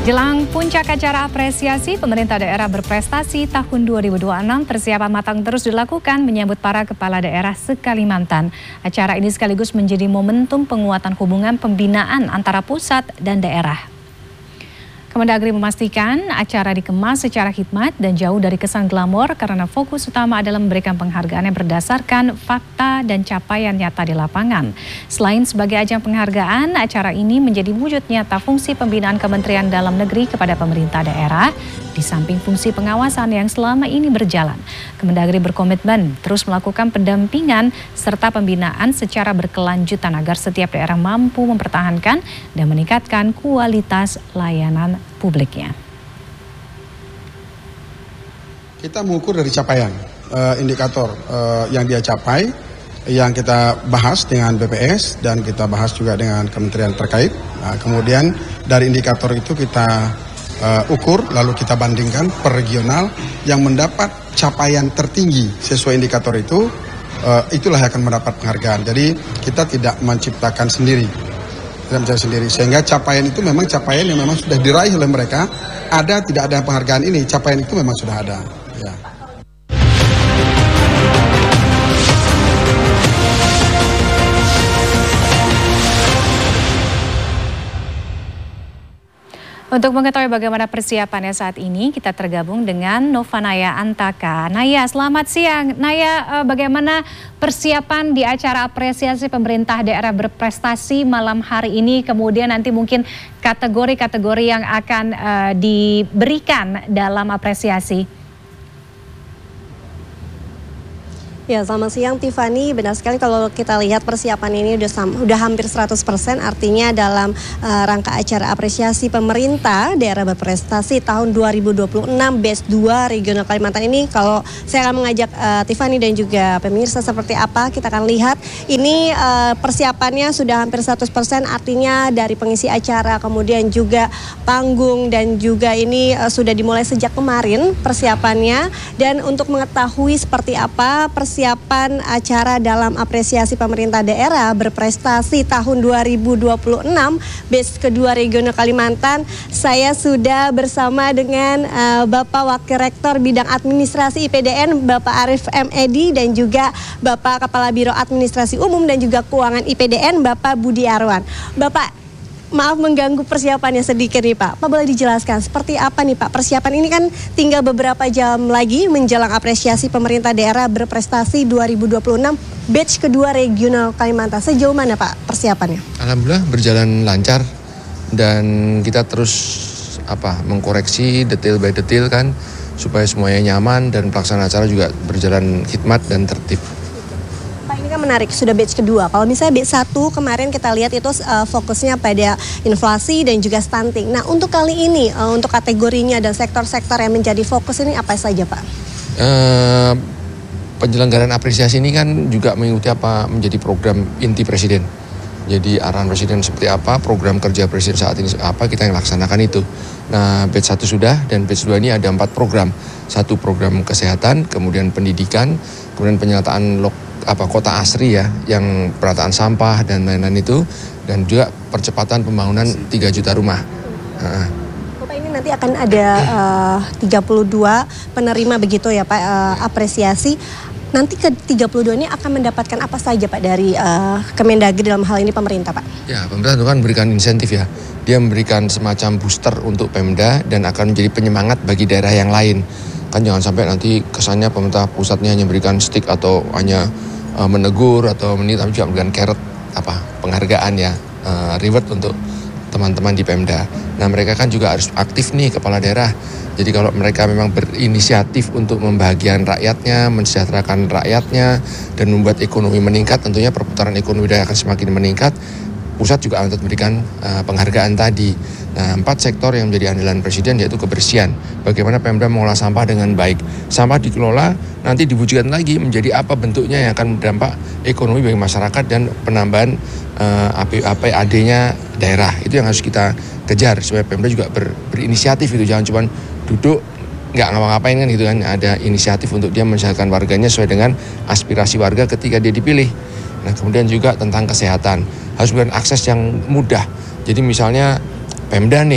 Jelang puncak acara apresiasi pemerintah daerah berprestasi tahun 2026, persiapan matang terus dilakukan menyambut para kepala daerah se-Kalimantan. Acara ini sekaligus menjadi momentum penguatan hubungan pembinaan antara pusat dan daerah. Kemendagri memastikan acara dikemas secara hikmat dan jauh dari kesan glamor karena fokus utama adalah memberikan penghargaan yang berdasarkan fakta dan capaian nyata di lapangan. Selain sebagai ajang penghargaan, acara ini menjadi wujud nyata fungsi pembinaan Kementerian Dalam Negeri kepada pemerintah daerah di samping fungsi pengawasan yang selama ini berjalan. Kemendagri berkomitmen terus melakukan pendampingan serta pembinaan secara berkelanjutan agar setiap daerah mampu mempertahankan dan meningkatkan kualitas layanan publiknya. Kita mengukur dari capaian, indikator yang dia capai, yang kita bahas dengan BPS dan kita bahas juga dengan kementerian terkait. Nah, kemudian dari indikator itu kita ukur, lalu kita bandingkan per regional yang mendapat capaian tertinggi sesuai indikator itu, itulah yang akan mendapat penghargaan. Jadi kita tidak menciptakan sendiri. Sehingga capaian itu memang capaian yang memang sudah diraih oleh mereka. Ada tidak ada penghargaan ini, capaian itu memang sudah ada. Ya. Untuk mengetahui bagaimana persiapannya saat ini, kita tergabung dengan Novanaya Antaka. Naya, selamat siang. Naya, bagaimana persiapan di acara apresiasi pemerintah daerah berprestasi malam hari ini, kemudian nanti mungkin kategori-kategori yang akan diberikan dalam apresiasi? Ya, selamat siang Tiffany. Benar sekali kalau kita lihat persiapan ini udah hampir 100%, artinya dalam rangka acara apresiasi pemerintah daerah berprestasi tahun 2026 Batch 2 Regional Kalimantan ini. Kalau saya akan mengajak Tiffany dan juga pemirsa seperti apa, kita akan lihat ini persiapannya sudah hampir 100%, artinya dari pengisi acara, kemudian juga panggung dan juga ini sudah dimulai sejak kemarin persiapannya. Dan untuk mengetahui seperti apa persiapan acara dalam apresiasi pemerintah daerah berprestasi tahun 2026 Batch kedua Regional Kalimantan, saya sudah bersama dengan Bapak Wakil Rektor Bidang Administrasi IPDN Bapak Arif M. Edi dan juga Bapak Kepala Biro Administrasi Umum dan juga Keuangan IPDN Bapak Budi Arwan. Bapak, maaf mengganggu persiapannya sedikit nih Pak. Pak, boleh dijelaskan seperti apa nih Pak persiapan ini, kan tinggal beberapa jam lagi menjelang apresiasi pemerintah daerah berprestasi 2026 Batch kedua Regional Kalimantan. Sejauh mana Pak persiapannya? Alhamdulillah berjalan lancar dan kita terus mengkoreksi detail by detail kan supaya semuanya nyaman dan pelaksanaan acara juga berjalan hikmat dan tertib. Pak, ini kan menarik, sudah batch kedua. Kalau misalnya batch 1 kemarin kita lihat itu fokusnya pada inflasi dan juga stunting. Nah, untuk kali ini, untuk kategorinya dan sektor-sektor yang menjadi fokus ini apa saja Pak? Penyelenggaraan apresiasi ini kan juga mengikuti menjadi program inti Presiden. Jadi arahan Presiden seperti apa, program kerja Presiden saat ini apa, kita yang laksanakan itu. Nah, batch 1 sudah dan batch 2 ini ada 4 program. 1 program kesehatan, kemudian pendidikan, kemudian penyerataan kota asri ya, yang perataan sampah dan lain-lain itu, dan juga percepatan pembangunan 3 juta rumah. Bapak, ini nanti akan ada 32 penerima begitu ya Pak, apresiasi. Nanti ke 32 ini akan mendapatkan apa saja Pak dari Kemendagri dalam hal ini pemerintah Pak? Ya, pemerintah itu kan memberikan insentif ya. Dia memberikan semacam booster untuk Pemda dan akan menjadi penyemangat bagi daerah yang lain. Kan jangan sampai nanti kesannya pemerintah pusatnya hanya memberikan stick atau hanya menegur atau tapi juga memberikan carrot penghargaan ya, reward untuk teman-teman di Pemda. Nah, mereka kan juga harus aktif nih kepala daerah. Jadi kalau mereka memang berinisiatif untuk membahagiakan rakyatnya, mensejahterakan rakyatnya dan membuat ekonomi meningkat, tentunya perputaran ekonomi daerah akan semakin meningkat. Pusat juga akan memberikan penghargaan tadi. Nah, 4 sektor yang menjadi andalan Presiden yaitu kebersihan. Bagaimana Pemda mengolah sampah dengan baik. Sampah dikelola, nanti diwujudkan lagi menjadi apa bentuknya yang akan berdampak ekonomi bagi masyarakat dan penambahan APAD-nya daerah. Itu yang harus kita kejar supaya Pemda juga berinisiatif itu. Jangan cuma duduk nggak ngapa-ngapain kan gitu kan. Ada inisiatif untuk dia mensehatkan warganya sesuai dengan aspirasi warga ketika dia dipilih. Nah, kemudian juga tentang kesehatan. Harus memberikan akses yang mudah. Jadi misalnya Pemda nih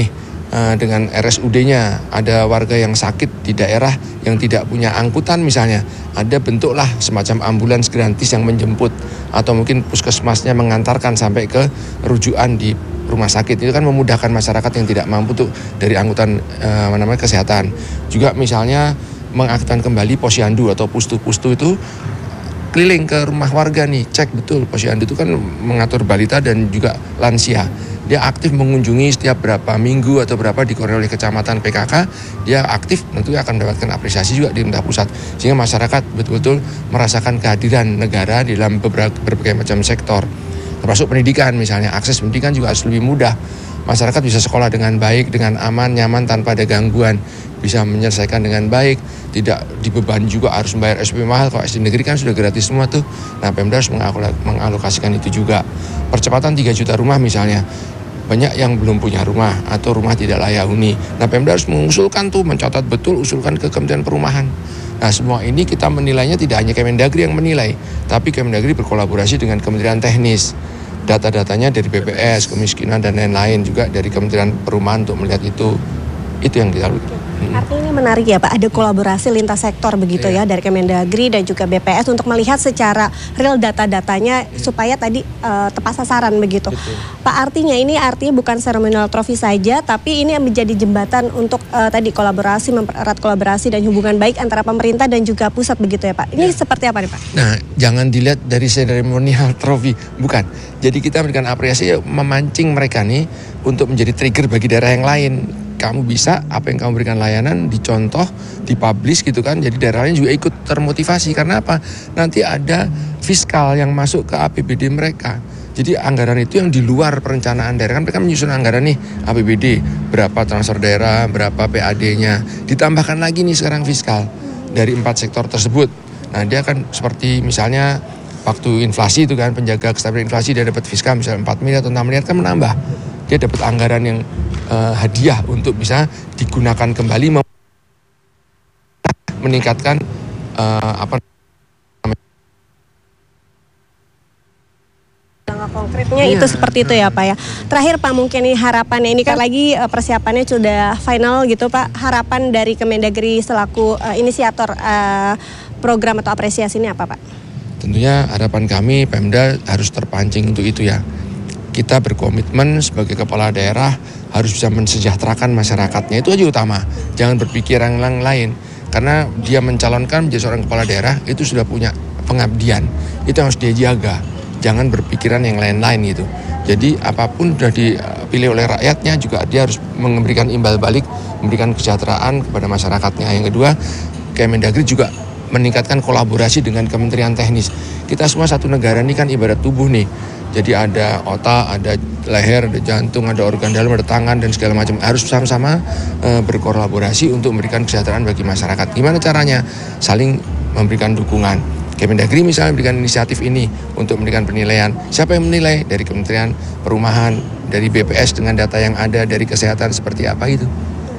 dengan RSUD-nya, ada warga yang sakit di daerah yang tidak punya angkutan misalnya, ada bentuklah semacam ambulans gratis yang menjemput, atau mungkin puskesmasnya mengantarkan sampai ke rujukan di rumah sakit. Itu kan memudahkan masyarakat yang tidak mampu tuh dari angkutan kesehatan. Juga misalnya mengaktifkan kembali posyandu atau pustu-pustu itu keliling ke rumah warga nih, cek betul posyandu itu kan mengatur balita dan juga lansia. Dia aktif mengunjungi setiap berapa minggu atau berapa dikoordinir oleh kecamatan PKK, dia aktif tentu akan mendapatkan apresiasi juga di pemerintah pusat. Sehingga masyarakat betul-betul merasakan kehadiran negara di dalam berbagai macam sektor. Termasuk pendidikan misalnya, akses pendidikan juga harus lebih mudah. Masyarakat bisa sekolah dengan baik, dengan aman, nyaman, tanpa ada gangguan. Bisa menyelesaikan dengan baik, tidak dibebani juga harus membayar SPP mahal. Kalau SD negeri kan sudah gratis semua tuh. Nah, Pemda harus mengalokasikan itu juga. Percepatan 3 juta rumah misalnya. Banyak yang belum punya rumah atau rumah tidak layak huni. Nah, Pemda harus mengusulkan tuh, mencatat betul, usulkan ke Kementerian Perumahan. Nah, semua ini kita menilainya tidak hanya Kemendagri yang menilai, tapi Kemendagri berkolaborasi dengan Kementerian Teknis. Data-datanya dari BPS, kemiskinan dan lain-lain, juga dari Kementerian Perumahan untuk melihat itu. Itu yang kita lakukan. Artinya ini menarik ya Pak, ada kolaborasi lintas sektor begitu ya dari Kemendagri dan juga BPS untuk melihat secara real data-datanya supaya tadi tepat sasaran begitu. Betul. Pak, artinya bukan seremonial trophy saja, tapi ini menjadi jembatan untuk tadi kolaborasi, mempererat kolaborasi dan hubungan baik antara pemerintah dan juga pusat begitu ya Pak. Ini seperti apa nih Pak? Nah, jangan dilihat dari seremonial trophy, bukan. Jadi kita memberikan apresiasi memancing mereka nih untuk menjadi trigger bagi daerah yang lain. Kamu bisa, apa yang kamu berikan layanan, dicontoh, dipublish gitu kan. Jadi daerah lain juga ikut termotivasi. Karena apa? Nanti ada fiskal yang masuk ke APBD mereka. Jadi anggaran itu yang di luar perencanaan daerah. Kan mereka menyusun anggaran nih, APBD, berapa transfer daerah, berapa PAD-nya. Ditambahkan lagi nih sekarang fiskal dari 4 sektor tersebut. Nah, dia kan seperti misalnya waktu inflasi itu kan, penjaga kestabilan inflasi, dia dapat fiskal misalnya 4 miliar atau 6 miliar kan menambah. Dia dapat anggaran yang hadiah untuk bisa digunakan kembali meningkatkan langkah konkretnya itu seperti itu ya Pak ya. Terakhir Pak, mungkin ini harapannya, ini kan lagi persiapannya sudah final gitu Pak. Harapan dari Kemendagri selaku inisiator program atau apresiasi ini apa Pak? Tentunya harapan kami Pemda harus terpancing untuk itu ya. Kita berkomitmen sebagai kepala daerah harus bisa mensejahterakan masyarakatnya, itu aja utama. Jangan berpikir yang lain, karena dia mencalonkan menjadi seorang kepala daerah itu sudah punya pengabdian, itu harus dia jaga. Jangan berpikiran yang lain-lain gitu. Jadi apapun sudah dipilih oleh rakyatnya juga dia harus memberikan imbal balik, memberikan kesejahteraan kepada masyarakatnya. Yang kedua, Kemendagri juga meningkatkan kolaborasi dengan Kementerian Teknis. Kita semua satu negara ini kan ibarat tubuh nih. Jadi ada otak, ada leher, ada jantung, ada organ dalam, ada tangan dan segala macam. Harus sama-sama berkolaborasi untuk memberikan kesejahteraan bagi masyarakat. Gimana caranya? Saling memberikan dukungan. Kemendagri misalnya memberikan inisiatif ini untuk memberikan penilaian. Siapa yang menilai? Dari Kementerian Perumahan, dari BPS dengan data yang ada, dari kesehatan seperti apa itu.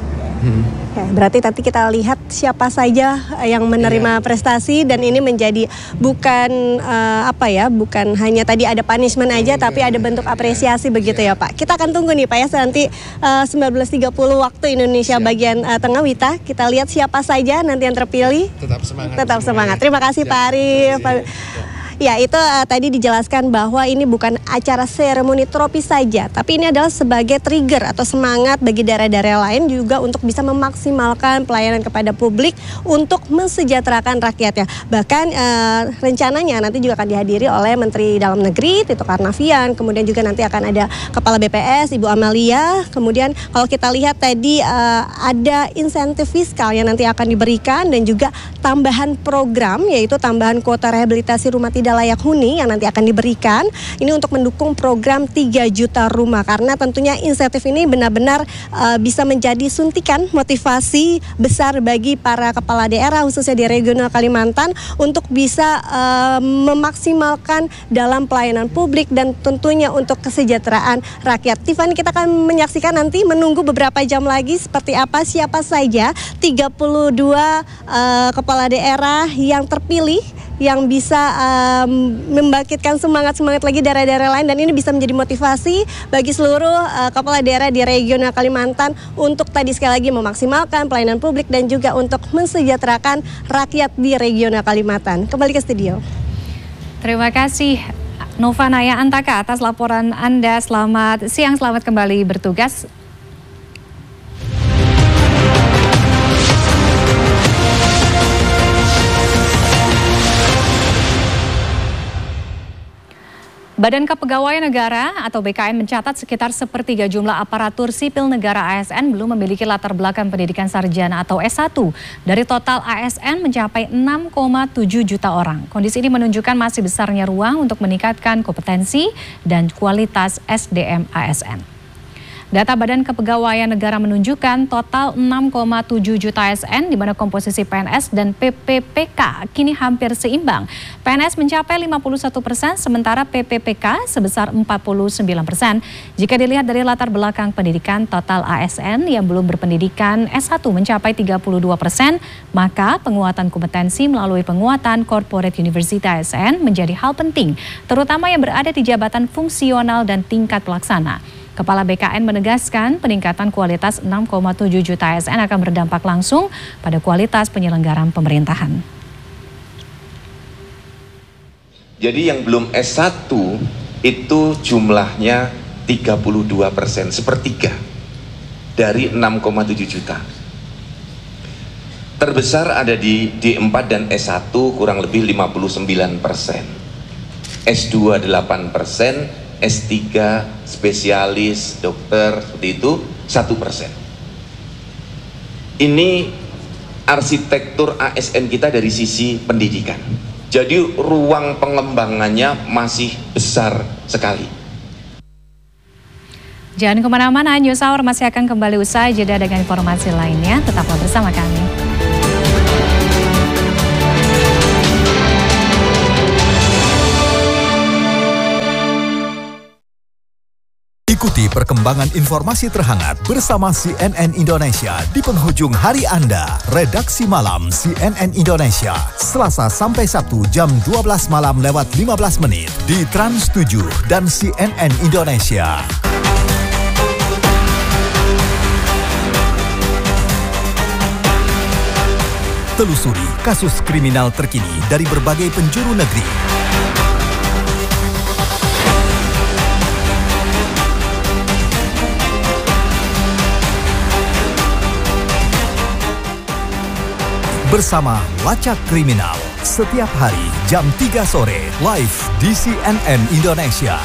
Oke, berarti nanti kita lihat siapa saja yang menerima prestasi, dan ini menjadi bukan bukan hanya tadi ada punishment aja, tapi ada bentuk apresiasi begitu ya Pak. Kita akan tunggu nih Pak ya, nanti 19.30 waktu Indonesia bagian tengah Wita, kita lihat siapa saja nanti yang terpilih. Tetap semangat. Terima kasih Pak Arief. Ya, itu tadi dijelaskan bahwa ini bukan acara seremoni tropi saja, tapi ini adalah sebagai trigger atau semangat bagi daerah-daerah lain juga untuk bisa memaksimalkan pelayanan kepada publik untuk mensejahterakan rakyatnya. Bahkan rencananya nanti juga akan dihadiri oleh Menteri Dalam Negeri Tito Karnavian, kemudian juga nanti akan ada Kepala BPS Ibu Amalia. Kemudian kalau kita lihat tadi ada insentif fiskal yang nanti akan diberikan dan juga tambahan program, yaitu tambahan kuota rehabilitasi rumah tidak layak huni yang nanti akan diberikan. Ini untuk mendukung program 3 juta rumah, karena tentunya insentif ini benar-benar bisa menjadi suntikan motivasi besar bagi para kepala daerah khususnya di regional Kalimantan untuk bisa memaksimalkan dalam pelayanan publik dan tentunya untuk kesejahteraan rakyat. Tiffany, kita akan menyaksikan nanti, menunggu beberapa jam lagi seperti apa, siapa saja 32 kepala daerah yang terpilih yang bisa membangkitkan semangat lagi daerah-daerah lain, dan ini bisa menjadi motivasi bagi seluruh kepala daerah di regional Kalimantan untuk tadi sekali lagi memaksimalkan pelayanan publik dan juga untuk mensejahterakan rakyat di regional Kalimantan. Kembali ke studio. Terima kasih Nova Naya Antaka atas laporan Anda. Selamat siang, selamat kembali bertugas. Badan Kepegawaian Negara atau BKN mencatat sekitar sepertiga jumlah aparatur sipil negara ASN belum memiliki latar belakang pendidikan sarjana atau S1. Dari total ASN mencapai 6,7 juta orang. Kondisi ini menunjukkan masih besarnya ruang untuk meningkatkan kompetensi dan kualitas SDM ASN. Data Badan Kepegawaian Negara menunjukkan total 6,7 juta ASN di mana komposisi PNS dan PPPK kini hampir seimbang. PNS mencapai 51%, sementara PPPK sebesar 49%. Jika dilihat dari latar belakang pendidikan, total ASN yang belum berpendidikan S1 mencapai 32%, maka penguatan kompetensi melalui penguatan Corporate University ASN menjadi hal penting, terutama yang berada di jabatan fungsional dan tingkat pelaksana. Kepala BKN menegaskan peningkatan kualitas 6,7 juta ASN akan berdampak langsung pada kualitas penyelenggaraan pemerintahan. Jadi yang belum S1 itu jumlahnya 32%, sepertiga dari 6,7 juta. Terbesar ada di D4 dan S1 kurang lebih 59%, S2 8%, S3 spesialis dokter seperti itu 1%. Ini arsitektur ASN kita dari sisi pendidikan. Jadi ruang pengembangannya masih besar sekali. Jangan kemana-mana, News Hour masih akan kembali usai jeda dengan informasi lainnya. Tetaplah bersama kami. Ikuti perkembangan informasi terhangat bersama CNN Indonesia di penghujung hari Anda. Redaksi Malam CNN Indonesia, Selasa sampai Sabtu jam 12 malam lewat 15 menit di Trans 7 dan CNN Indonesia. Telusuri kasus kriminal terkini dari berbagai penjuru negeri. Bersama Lacak Kriminal, setiap hari jam 3 sore, live di CNN Indonesia.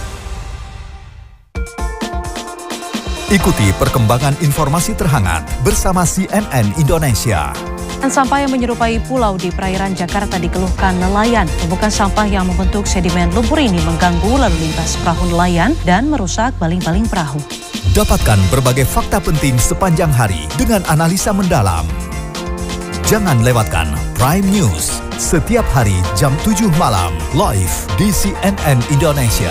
Ikuti perkembangan informasi terhangat bersama CNN Indonesia. Sampah yang menyerupai pulau di perairan Jakarta dikeluhkan nelayan. Tumpukan sampah yang membentuk sedimen lumpur ini mengganggu lalu lintas perahu nelayan dan merusak baling-baling perahu. Dapatkan berbagai fakta penting sepanjang hari dengan analisa mendalam. Jangan lewatkan Prime News setiap hari jam 7 malam live di CNN Indonesia.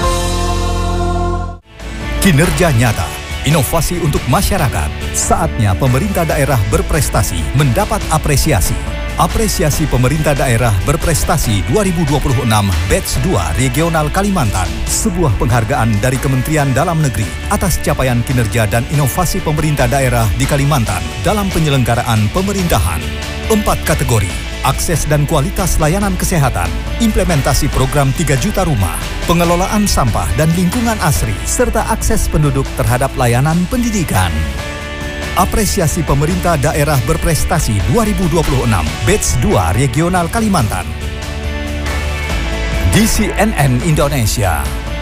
Kinerja nyata, inovasi untuk masyarakat. Saatnya pemerintah daerah berprestasi mendapat apresiasi. Apresiasi Pemerintah Daerah Berprestasi 2026 Batch 2 Regional Kalimantan. Sebuah penghargaan dari Kementerian Dalam Negeri atas capaian kinerja dan inovasi pemerintah daerah di Kalimantan dalam penyelenggaraan pemerintahan. 4 kategori: akses dan kualitas layanan kesehatan, implementasi program 3 juta rumah, pengelolaan sampah dan lingkungan asri, serta akses penduduk terhadap layanan pendidikan. Apresiasi Pemerintah Daerah Berprestasi 2026 Batch 2 Regional Kalimantan di CNN Indonesia.